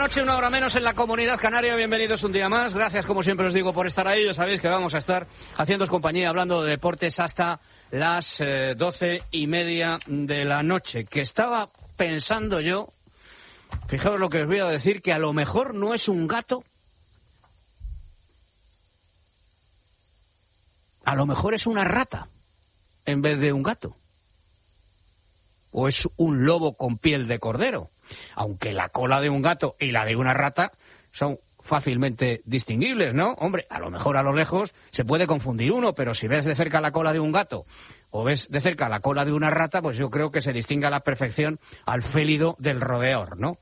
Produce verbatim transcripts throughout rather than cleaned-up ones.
noche, una hora menos en la Comunidad Canaria. Bienvenidos un día más. Gracias, como siempre os digo, por estar ahí. Ya sabéis que vamos a estar haciéndoos compañía, hablando de deportes hasta las eh, doce y media de la noche. Que estaba pensando yo, fijaos lo que os voy a decir, que a lo mejor no es un gato, a lo mejor es una rata en vez de un gato. O es un lobo con piel de cordero. Aunque la cola de un gato y la de una rata son fácilmente distinguibles, ¿no? Hombre, a lo mejor a lo lejos se puede confundir uno, pero si ves de cerca la cola de un gato o ves de cerca la cola de una rata, pues yo creo que se distingue a la perfección al félido del rodeador, ¿no?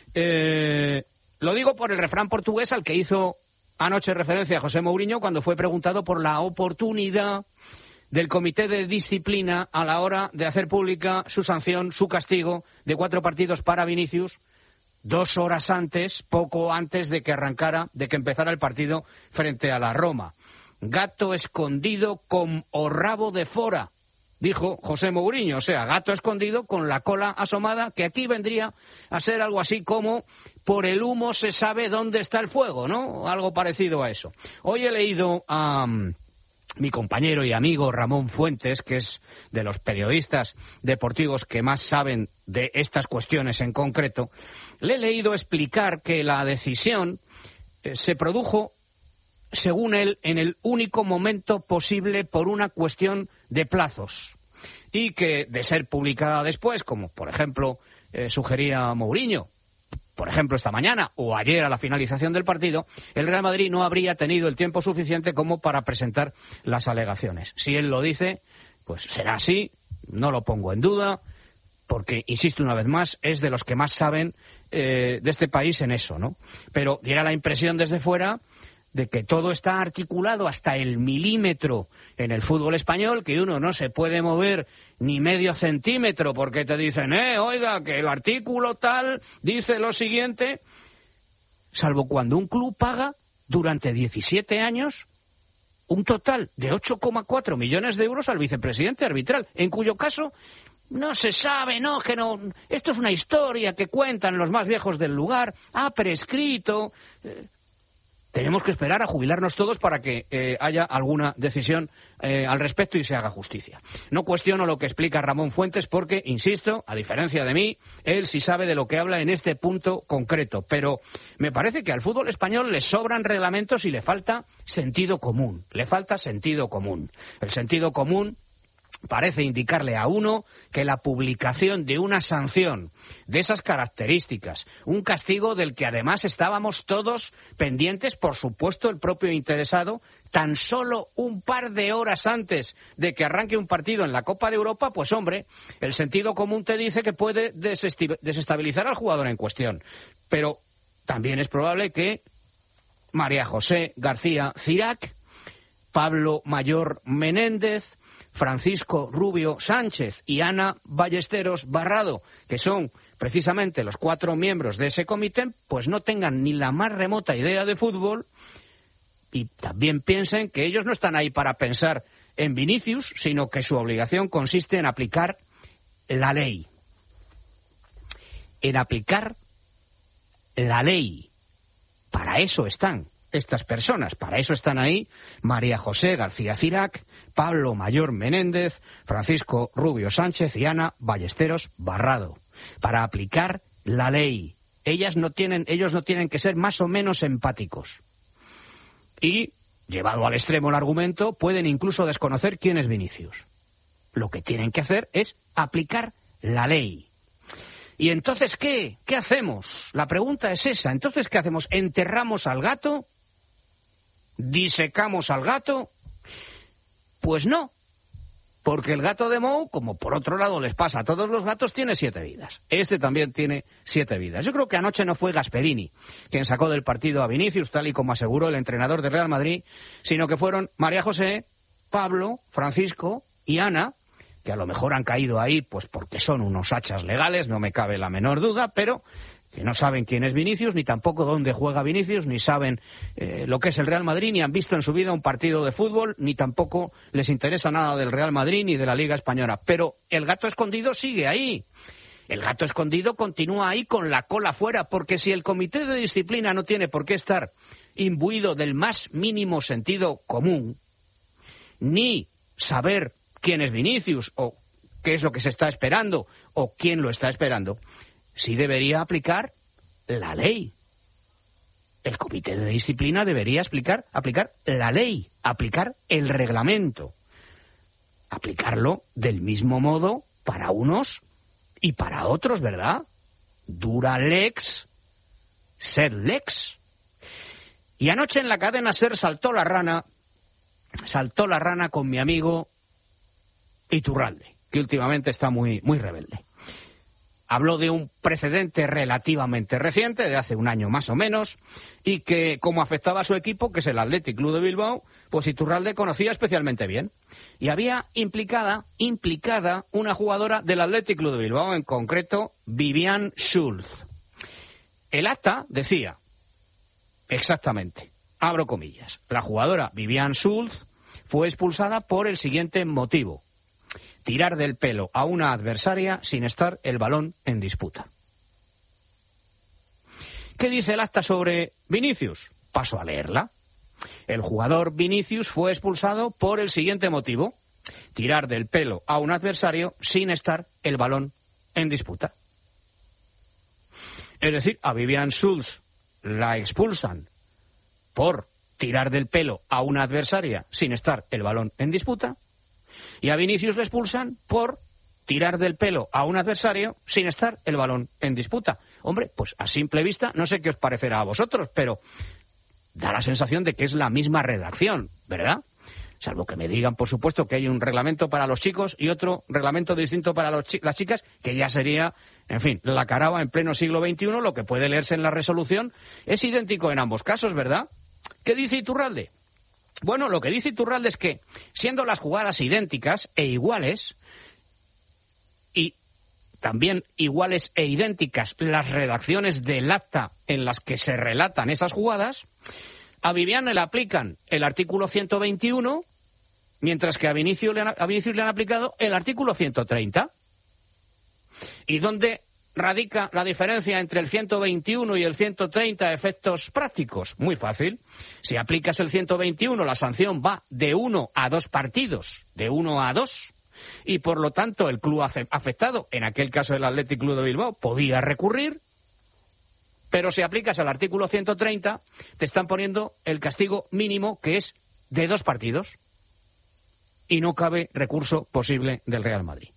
Eh, lo digo por el refrán portugués al que hizo anoche referencia José Mourinho cuando fue preguntado por la oportunidad del Comité de Disciplina a la hora de hacer pública su sanción, su castigo de cuatro partidos para Vinicius, dos horas antes, poco antes de que arrancara, de que empezara el partido frente a la Roma. Gato escondido con o rabo de fora, dijo José Mourinho, o sea, gato escondido con la cola asomada, que aquí vendría a ser algo así como por el humo se sabe dónde está el fuego, ¿no? Algo parecido a eso. Hoy he leído a Um, mi compañero y amigo Ramón Fuentes, que es de los periodistas deportivos que más saben de estas cuestiones en concreto, le he leído explicar que la decisión eh, se produjo, según él, en el único momento posible por una cuestión de plazos y que, de ser publicada después, como por ejemplo eh, sugería Mourinho, por ejemplo, esta mañana o ayer a la finalización del partido, el Real Madrid no habría tenido el tiempo suficiente como para presentar las alegaciones. Si él lo dice, pues será así, no lo pongo en duda, porque, insisto una vez más, es de los que más saben eh, de este país en eso, ¿no? Pero diera la impresión desde fuera de que todo está articulado hasta el milímetro en el fútbol español, que uno no se puede mover ni medio centímetro porque te dicen, eh, oiga, que el artículo tal dice lo siguiente, salvo cuando un club paga durante diecisiete años un total de ocho coma cuatro millones de euros al vicepresidente arbitral, en cuyo caso no se sabe, no, que no, esto es una historia que cuentan los más viejos del lugar, ha prescrito. Eh, Tenemos que esperar a jubilarnos todos para que eh, haya alguna decisión eh, al respecto y se haga justicia. No cuestiono lo que explica Ramón Fuentes porque, insisto, a diferencia de mí, él sí sabe de lo que habla en este punto concreto. Pero me parece que al fútbol español le sobran reglamentos y le falta sentido común. Le falta sentido común. El sentido común parece indicarle a uno que la publicación de una sanción de esas características, un castigo del que además estábamos todos pendientes, por supuesto el propio interesado, tan solo un par de horas antes de que arranque un partido en la Copa de Europa, pues hombre, el sentido común te dice que puede desestabilizar al jugador en cuestión. Pero también es probable que María José García Cirac, Pablo Mayor Menéndez, Francisco Rubio Sánchez y Ana Ballesteros Barrado, que son precisamente los cuatro miembros de ese comité, pues no tengan ni la más remota idea de fútbol y también piensen que ellos no están ahí para pensar en Vinicius, sino que su obligación consiste en aplicar la ley. En aplicar la ley. Para eso están estas personas, para eso están ahí María José García Cirac, Pablo Mayor Menéndez, Francisco Rubio Sánchez y Ana Ballesteros Barrado, para aplicar la ley. Ellas no tienen, ellos no tienen que ser más o menos empáticos. Y, llevado al extremo el argumento, pueden incluso desconocer quién es Vinicius. Lo que tienen que hacer es aplicar la ley. ¿Y entonces qué? ¿Qué hacemos? La pregunta es esa. ¿Entonces qué hacemos? ¿Enterramos al gato? ¿Disecamos al gato? Pues no, porque el gato de Mou, como por otro lado les pasa a todos los gatos, tiene siete vidas. Este también tiene siete vidas. Yo creo que anoche no fue Gasperini quien sacó del partido a Vinicius, tal y como aseguró el entrenador de Real Madrid, sino que fueron María José, Pablo, Francisco y Ana, que a lo mejor han caído ahí pues porque son unos hachas legales, no me cabe la menor duda, pero que no saben quién es Vinicius, ni tampoco dónde juega Vinicius, ni saben eh, lo que es el Real Madrid, ni han visto en su vida un partido de fútbol, ni tampoco les interesa nada del Real Madrid ni de la Liga Española. Pero el gato escondido sigue ahí. El gato escondido continúa ahí con la cola fuera, porque si el comité de disciplina no tiene por qué estar imbuido del más mínimo sentido común, ni saber quién es Vinicius o qué es lo que se está esperando o quién lo está esperando, sí debería aplicar la ley. El comité de disciplina debería explicar, aplicar la ley, aplicar el reglamento, aplicarlo del mismo modo para unos y para otros, ¿verdad? Dura lex, sed lex. Y anoche en la cadena SER saltó la rana, saltó la rana con mi amigo Iturralde, que últimamente está muy, muy rebelde. Habló de un precedente relativamente reciente, de hace un año más o menos, y que como afectaba a su equipo, que es el Athletic Club de Bilbao, pues Iturralde conocía especialmente bien. Y había implicada, implicada una jugadora del Athletic Club de Bilbao, en concreto Vivian Schulz. El acta decía, exactamente, abro comillas, la jugadora Vivian Schulz fue expulsada por el siguiente motivo: tirar del pelo a una adversaria sin estar el balón en disputa. ¿Qué dice el acta sobre Vinicius? Paso a leerla. El jugador Vinicius fue expulsado por el siguiente motivo: tirar del pelo a un adversario sin estar el balón en disputa. Es decir, a Vivian Schulz la expulsan por tirar del pelo a una adversaria sin estar el balón en disputa, y a Vinicius le expulsan por tirar del pelo a un adversario sin estar el balón en disputa. Hombre, pues a simple vista, no sé qué os parecerá a vosotros, pero da la sensación de que es la misma redacción, ¿verdad? Salvo que me digan, por supuesto, que hay un reglamento para los chicos y otro reglamento distinto para los chi- las chicas, que ya sería, en fin, la caraba en pleno siglo veintiuno. Lo que puede leerse en la resolución es idéntico en ambos casos, ¿verdad? ¿Qué dice Iturralde? Bueno, lo que dice Iturralde es que, siendo las jugadas idénticas e iguales, y también iguales e idénticas las redacciones del acta en las que se relatan esas jugadas, a Viviane le aplican el artículo ciento veintiuno, mientras que a Vinicius le han, a Vinicius le han aplicado el artículo ciento treinta. ¿Y dónde radica la diferencia entre el ciento veintiuno y el ciento treinta a efectos prácticos? Muy fácil. Si aplicas el ciento veintiuno, la sanción va de uno a dos partidos, de uno a dos, y por lo tanto el club afectado, en aquel caso el Athletic Club de Bilbao, podía recurrir. Pero si aplicas el artículo ciento treinta, te están poniendo el castigo mínimo, que es de dos partidos, y no cabe recurso posible del Real Madrid.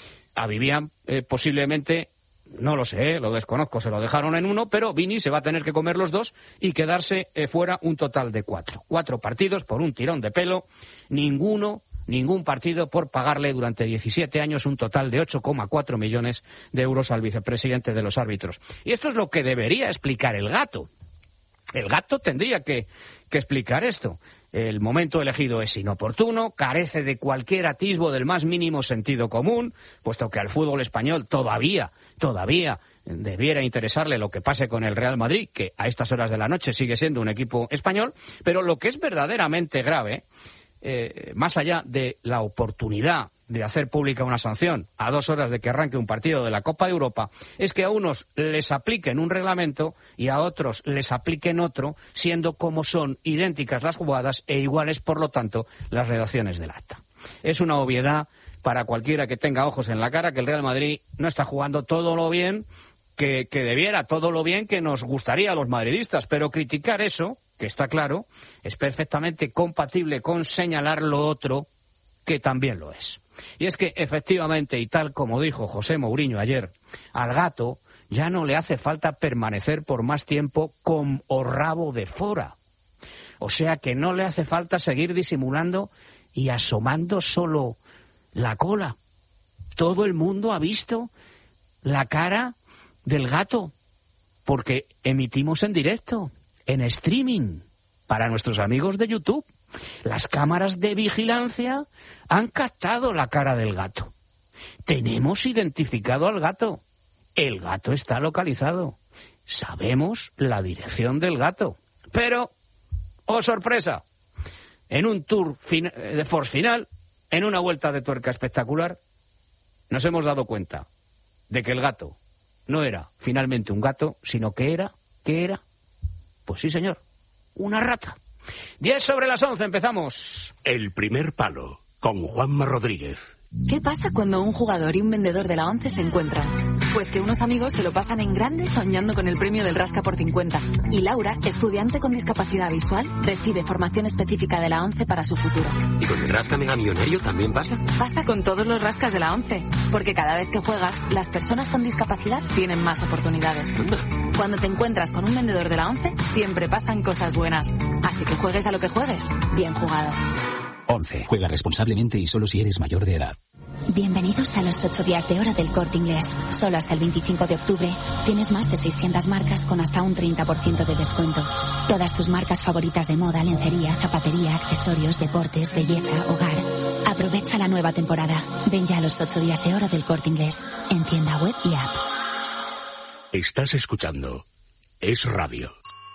A Vivian eh, posiblemente, no lo sé, eh, lo desconozco, se lo dejaron en uno, pero Vini se va a tener que comer los dos y quedarse eh, fuera un total de cuatro. Cuatro partidos por un tirón de pelo, ninguno, ningún partido por pagarle durante diecisiete años un total de ocho coma cuatro millones de euros al vicepresidente de los árbitros. Y esto es lo que debería explicar el gato. El gato tendría que, que explicar esto. El momento elegido es inoportuno, carece de cualquier atisbo del más mínimo sentido común, puesto que al fútbol español todavía, todavía debiera interesarle lo que pase con el Real Madrid, que a estas horas de la noche sigue siendo un equipo español. Pero lo que es verdaderamente grave, eh, más allá de la oportunidad de hacer pública una sanción a dos horas de que arranque un partido de la Copa de Europa, es que a unos les apliquen un reglamento y a otros les apliquen otro, siendo como son idénticas las jugadas e iguales, por lo tanto, las redacciones del acta. Es una obviedad para cualquiera que tenga ojos en la cara que el Real Madrid no está jugando todo lo bien que, que debiera, todo lo bien que nos gustaría a los madridistas, pero criticar eso, que está claro, es perfectamente compatible con señalar lo otro, que también lo es. Y es que, efectivamente, y tal como dijo José Mourinho ayer, al gato ya no le hace falta permanecer por más tiempo con o rabo de fora. O sea que no le hace falta seguir disimulando y asomando solo la cola. Todo el mundo ha visto la cara del gato, porque emitimos en directo, en streaming, para nuestros amigos de YouTube. Las cámaras de vigilancia han captado la cara del gato. Tenemos identificado al gato. El gato está localizado. Sabemos la dirección del gato. Pero, oh sorpresa, en un tour fin- de force final, en una vuelta de tuerca espectacular, nos hemos dado cuenta de que el gato no era finalmente un gato, sino que era, ¿qué era? Pues sí, señor, una rata. diez sobre las once, empezamos. El primer palo, con Juanma Rodríguez. ¿Qué pasa cuando un jugador y un vendedor de la ONCE se encuentran? Pues que unos amigos se lo pasan en grande soñando con el premio del Rasca por cincuenta. Y Laura, estudiante con discapacidad visual, recibe formación específica de la ONCE para su futuro. ¿Y con el Rasca Mega Millonario también pasa? Pasa con todos los rascas de la ONCE. Porque cada vez que juegas, las personas con discapacidad tienen más oportunidades. Cuando te encuentras con un vendedor de la ONCE, siempre pasan cosas buenas. Así que juegues a lo que juegues, bien jugado. ONCE. Juega responsablemente y solo si eres mayor de edad. Bienvenidos a los ocho días de hora del Corte Inglés. Solo hasta el veinticinco de octubre tienes más de seiscientas marcas con hasta un treinta por ciento de descuento. Todas tus marcas favoritas de moda, lencería, zapatería, accesorios, deportes, belleza, hogar. Aprovecha la nueva temporada. Ven ya a los ocho días de hora del Corte Inglés en tienda web y app. Estás escuchando Es Radio.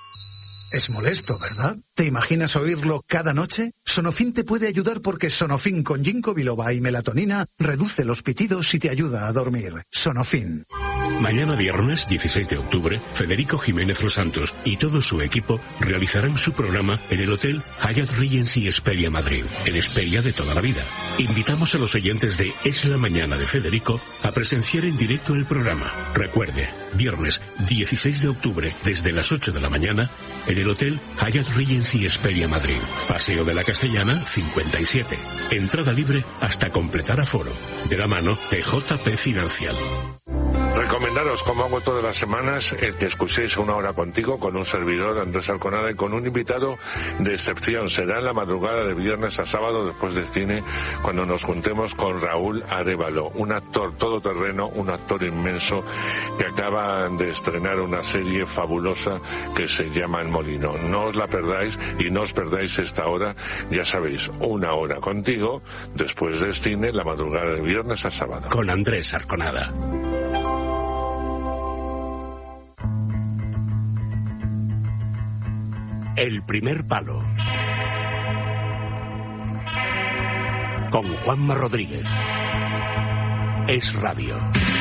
Es molesto, ¿verdad? ¿Te imaginas oírlo cada noche? Sonofin te puede ayudar porque Sonofin con ginkgo biloba y melatonina reduce los pitidos y te ayuda a dormir. Sonofin. Mañana viernes dieciséis de octubre, Federico Jiménez Los Santos y todo su equipo realizarán su programa en el Hotel Hyatt Regency Hesperia Madrid, el Hesperia de toda la vida. Invitamos a los oyentes de Es la Mañana de Federico a presenciar en directo el programa. Recuerde, viernes dieciséis de octubre desde las ocho de la mañana en el Hotel Hyatt Regency Hesperia Madrid. Paseo de la Castellana cincuenta y siete. Entrada libre hasta completar aforo. De la mano de J P Financial. Recomendaros, como hago todas las semanas, el que escuchéis Una Hora Contigo con un servidor, Andrés Arconada, y con un invitado de excepción. Será en la madrugada de viernes a sábado después del cine, cuando nos juntemos con Raúl Arévalo, un actor todoterreno, un actor inmenso que acaba de estrenar una serie fabulosa que se llama El Molino. No os la perdáis y no os perdáis esta hora, ya sabéis, Una Hora Contigo después del cine, la madrugada de viernes a sábado. Con Andrés Arconada. El primer palo. Con Juanma Rodríguez. Es Radio.